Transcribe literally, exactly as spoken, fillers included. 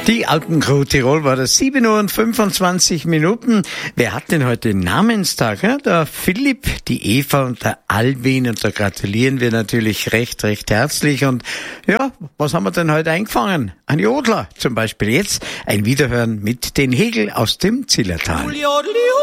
Die Alpencrew Tirol war das sieben Uhr und fünfundzwanzig Minuten. Wer hat denn heute Namenstag? Ja, der Philipp, die Eva und der Albin. Und da gratulieren wir natürlich recht, recht herzlich. Und ja, was haben wir denn heute eingefangen? Ein Jodler zum Beispiel. Jetzt ein Wiederhören mit den Hegel aus dem Zillertal.